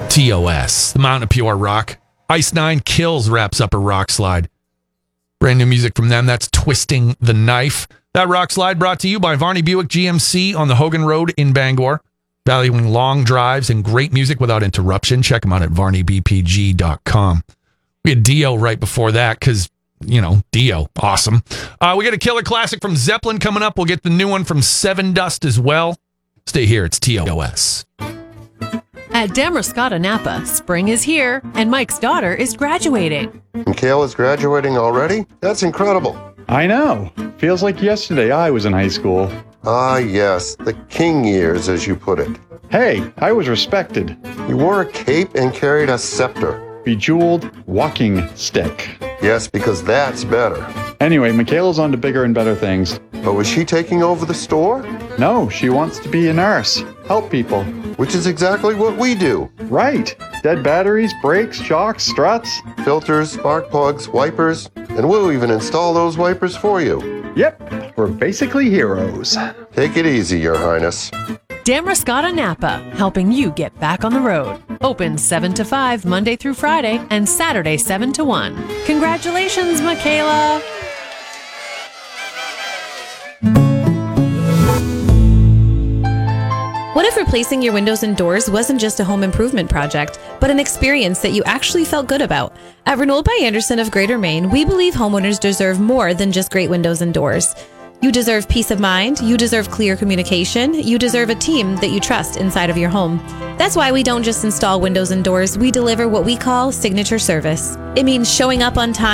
TOS, the Mountain of Pure Rock. Ice Nine Kills wraps up a rock slide. Brand new music from them. That's Twisting the Knife. That rock slide brought to you by Varney Buick GMC on the Hogan Road in Bangor. Valuing long drives and great music without interruption. Check them out at varneybpg.com. We had Dio right before that because, Dio. Awesome. We got a killer classic from Zeppelin coming up. We'll get the new one from Seven Dust as well. Stay here. It's TOS. At Damascotta Napa, spring is here, and Mike's daughter is graduating. Mikhail is graduating already? That's incredible. I know. Feels like yesterday I was in high school. Ah, yes, the king years, as you put it. Hey, I was respected. You wore a cape and carried a scepter. Bejeweled walking stick. Yes, because that's better. Anyway, Michaela's on to bigger and better things. But was she taking over the store? No, she wants to be a nurse. Help people. Which is exactly what we do. Right. Dead batteries, brakes, shocks, struts. Filters, spark plugs, wipers. And we'll even install those wipers for you. Yep, we're basically heroes. Take it easy, Your Highness. Damascotta Napa, helping you get back on the road. Open 7 to 5 Monday through Friday and Saturday 7 to 1. Congratulations, Michaela! What if replacing your windows and doors wasn't just a home improvement project, but an experience that you actually felt good about? At Renewal by Anderson of Greater Maine, we believe homeowners deserve more than just great windows and doors. You deserve peace of mind, you deserve clear communication, you deserve a team that you trust inside of your home. That's why we don't just install windows and doors, we deliver what we call signature service. It means showing up on time